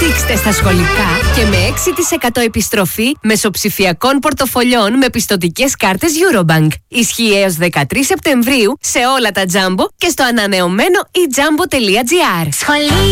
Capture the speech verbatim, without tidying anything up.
Δείξτε στα σχολικά και με έξι τοις εκατό επιστροφή μεσοψηφιακών πορτοφολιών με πιστωτικές κάρτες Eurobank. Ισχύει έως δεκατρείς Σεπτεμβρίου σε όλα τα Jumbo και στο ανανεωμένο e jumbo τελεία gr.